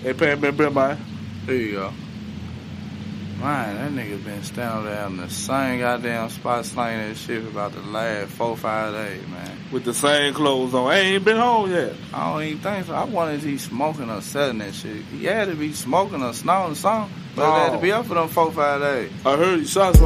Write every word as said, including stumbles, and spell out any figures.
They paying me bill, man. There you go. Man, that nigga been standing there in the same goddamn spot slanging that shit for about the last four, five days, man. With the same clothes on. I ain't been home yet. I don't even think so. I wonder if he's smoking or selling that shit. He had to be smoking or snorting something, but it had to be up for them four, five days. I heard he shot